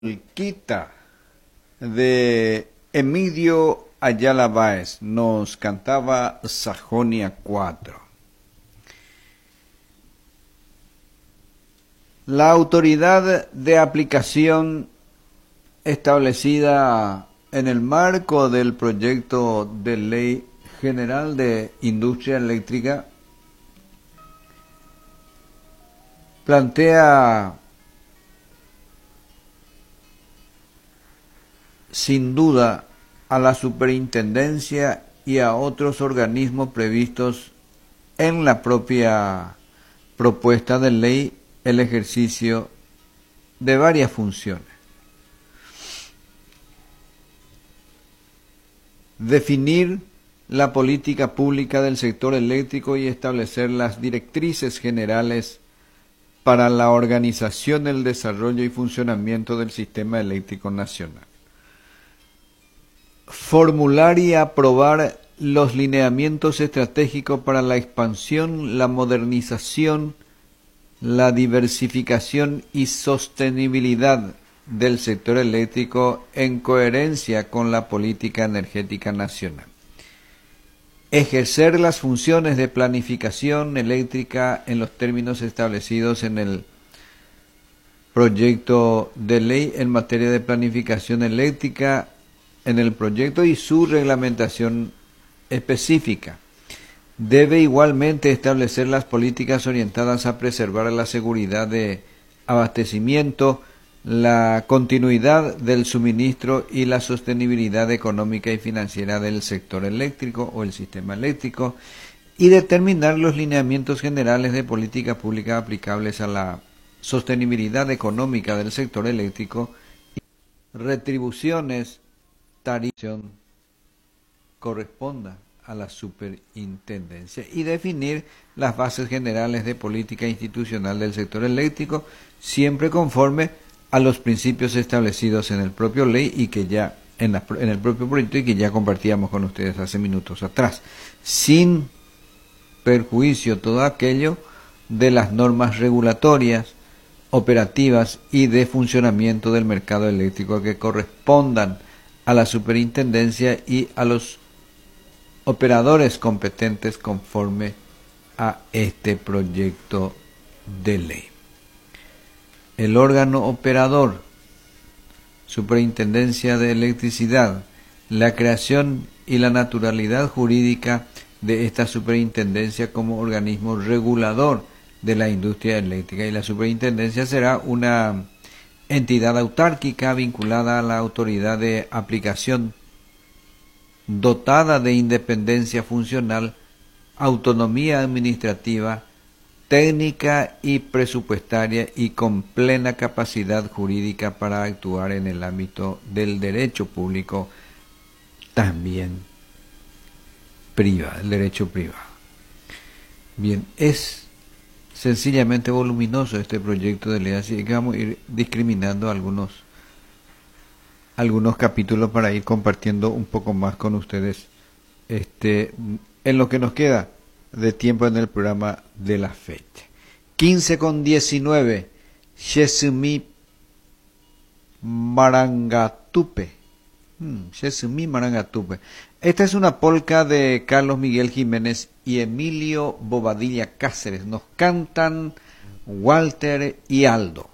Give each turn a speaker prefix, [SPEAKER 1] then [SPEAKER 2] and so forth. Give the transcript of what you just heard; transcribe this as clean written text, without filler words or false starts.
[SPEAKER 1] Quita de Emilio Ayala Báez nos cantaba Sajonia 4. La autoridad de aplicación establecida en el marco del proyecto de ley general de industria eléctrica plantea sin duda a la superintendencia y a otros organismos previstos en la propia propuesta de ley el ejercicio de varias funciones. Definir la política pública del sector eléctrico y establecer las directrices generales para la organización, el desarrollo y funcionamiento del sistema eléctrico nacional. Formular y aprobar los lineamientos estratégicos para la expansión, la modernización, la diversificación y sostenibilidad del sector eléctrico en coherencia con la política energética nacional. Ejercer las funciones de planificación eléctrica en los términos establecidos en el proyecto de ley en materia de planificación eléctrica en el proyecto y su reglamentación específica. Debe igualmente establecer las políticas orientadas a preservar la seguridad de abastecimiento, la continuidad del suministro y la sostenibilidad económica y financiera del sector eléctrico o el sistema eléctrico y determinar los lineamientos generales de política pública aplicables a la sostenibilidad económica del sector eléctrico, retribuciones, tarifa corresponda a la superintendencia y definir las bases generales de política institucional del sector eléctrico, siempre conforme a los principios establecidos en el propio ley y que ya en el propio proyecto y que ya compartíamos con ustedes hace minutos atrás, sin perjuicio todo aquello de las normas regulatorias, operativas y de funcionamiento del mercado eléctrico que correspondan a la superintendencia y a los operadores competentes conforme a este proyecto de ley. El órgano operador, Superintendencia de Electricidad, la creación y la naturalidad jurídica de esta superintendencia como organismo regulador de la industria eléctrica, y la superintendencia será una entidad autárquica vinculada a la autoridad de aplicación, dotada de independencia funcional, autonomía administrativa, técnica y presupuestaria y con plena capacidad jurídica para actuar en el ámbito del derecho público, también privado, el derecho privado. Bien, es sencillamente voluminoso este proyecto de ley, así que vamos a ir discriminando algunos capítulos para ir compartiendo un poco más con ustedes en lo que nos queda de tiempo en el programa de la fecha. 15:19, Shesumi Marangatupe. Shesumi Marangatupe. Esta es una polca de Carlos Miguel Jiménez y Emilio Bobadilla Cáceres. Nos cantan Walter y Aldo.